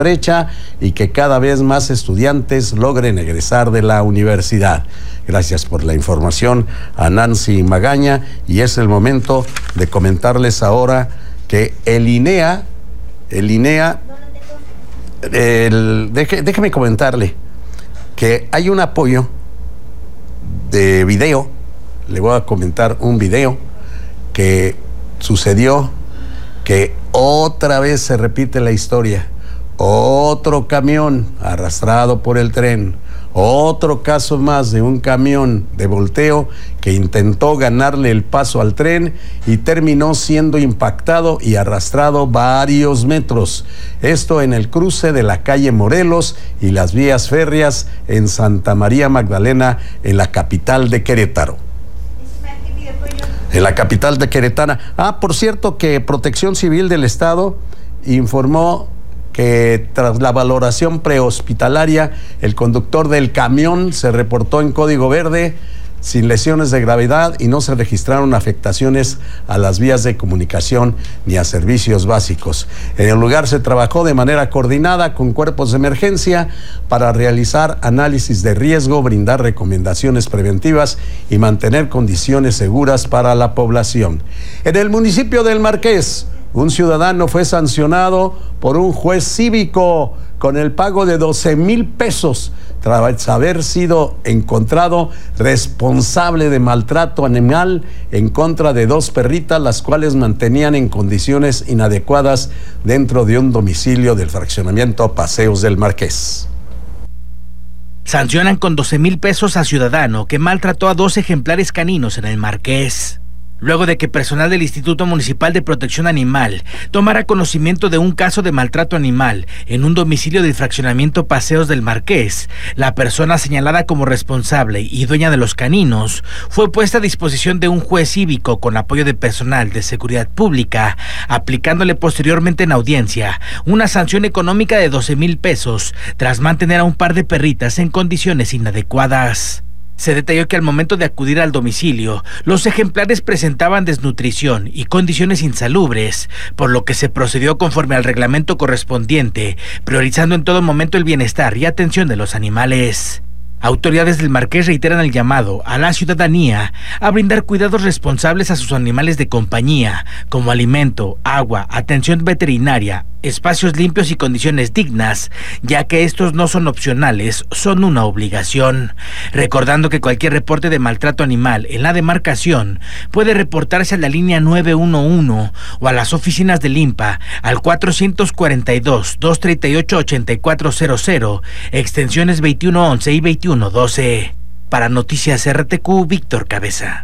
brecha y que cada vez más estudiantes logren egresar de la universidad. Gracias por la información a Nancy Magaña, y es el momento de comentarles ahora que el INEA, déjeme comentarle que hay un apoyo de video. Le voy a comentar un video que sucedió, que otra vez se repite la historia. Otro camión arrastrado por el tren, otro caso más de un camión de volteo que intentó ganarle el paso al tren y terminó siendo impactado y arrastrado varios metros. Esto en el cruce de la calle Morelos y las vías férreas en Santa María Magdalena, en la capital de Querétaro. En la capital de Querétaro. Por cierto, que Protección Civil del Estado informó que tras la valoración prehospitalaria, el conductor del camión se reportó en código verde, sin lesiones de gravedad, y no se registraron afectaciones a las vías de comunicación ni a servicios básicos. En el lugar se trabajó de manera coordinada con cuerpos de emergencia para realizar análisis de riesgo, brindar recomendaciones preventivas y mantener condiciones seguras para la población. En el municipio del Marqués, un ciudadano fue sancionado por un juez cívico con el pago de 12,000 pesos tras haber sido encontrado responsable de maltrato animal en contra de 2 perritas, las cuales mantenían en condiciones inadecuadas dentro de un domicilio del fraccionamiento Paseos del Marqués. Sancionan con 12,000 pesos a ciudadano que maltrató a 2 ejemplares caninos en el Marqués. Luego de que personal del Instituto Municipal de Protección Animal tomara conocimiento de un caso de maltrato animal en un domicilio del fraccionamiento Paseos del Marqués, la persona señalada como responsable y dueña de los caninos fue puesta a disposición de un juez cívico con apoyo de personal de seguridad pública, aplicándole posteriormente en audiencia una sanción económica de 12,000 pesos tras mantener a un par de perritas en condiciones inadecuadas. Se detalló que al momento de acudir al domicilio, los ejemplares presentaban desnutrición y condiciones insalubres, por lo que se procedió conforme al reglamento correspondiente, priorizando en todo momento el bienestar y atención de los animales. Autoridades del Marqués reiteran el llamado a la ciudadanía a brindar cuidados responsables a sus animales de compañía, como alimento, agua, atención veterinaria, espacios limpios y condiciones dignas, ya que estos no son opcionales, son una obligación. Recordando que cualquier reporte de maltrato animal en la demarcación puede reportarse a la línea 911 o a las oficinas del INPA al 442-238-8400, extensiones 2111 y 2112. Para Noticias RTQ, Víctor Cabeza.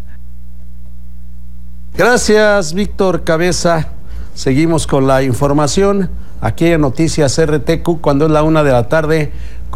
Gracias, Víctor Cabeza. Seguimos con la información aquí en Noticias RTQ, cuando es la 1:38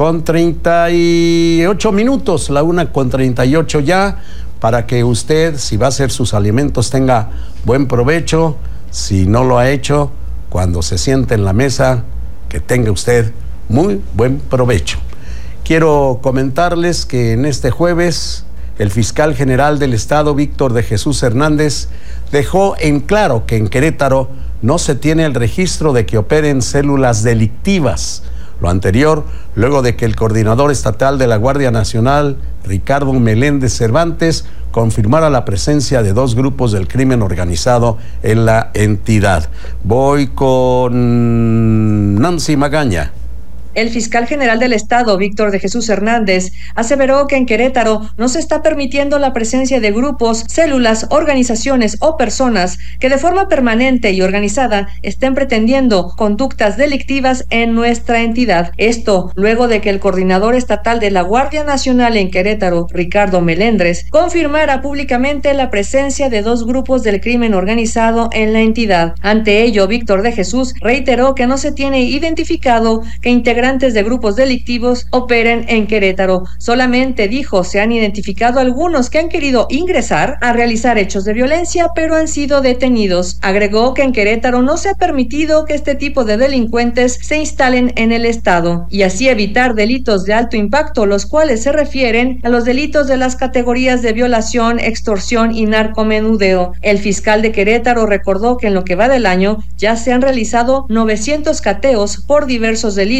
p.m, la 1:38 ya, para que usted, si va a hacer sus alimentos, tenga buen provecho. Si no lo ha hecho, cuando se siente en la mesa, que tenga usted muy buen provecho. Quiero comentarles que en este jueves, el fiscal general del Estado, Víctor de Jesús Hernández, dejó en claro que en Querétaro no se tiene el registro de que operen células delictivas. Lo anterior, luego de que el coordinador estatal de la Guardia Nacional, Ricardo Meléndez Cervantes, confirmara la presencia de 2 grupos del crimen organizado en la entidad. Voy con Nancy Magaña. El fiscal general del Estado, Víctor de Jesús Hernández, aseveró que en Querétaro no se está permitiendo la presencia de grupos, células, organizaciones o personas que de forma permanente y organizada estén pretendiendo conductas delictivas en nuestra entidad. Esto luego de que el coordinador estatal de la Guardia Nacional en Querétaro, Ricardo Meléndez, confirmara públicamente la presencia de 2 grupos del crimen organizado en la entidad. Ante ello, Víctor de Jesús reiteró que no se tiene identificado que integrantes integrantes de grupos delictivos operen en Querétaro. Solamente dijo se han identificado algunos que han querido ingresar a realizar hechos de violencia, pero han sido detenidos. Agregó que en Querétaro no se ha permitido que este tipo de delincuentes se instalen en el estado y así evitar delitos de alto impacto, los cuales se refieren a los delitos de las categorías de violación, extorsión y narcomenudeo. El fiscal de Querétaro recordó que en lo que va del año ya se han realizado 900 cateos por diversos delitos